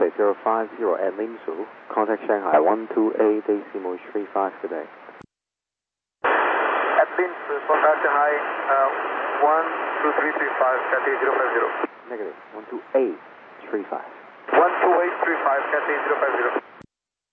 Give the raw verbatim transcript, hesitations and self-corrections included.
Cathay zero five zero at Limsu. Contact Shanghai one two eight decimal three five today. At Limsu, contact Shanghai uh, one two three three five, Cathay zero five zero. Negative. one two eight three five. one two eight three five, Cathay zero five zero.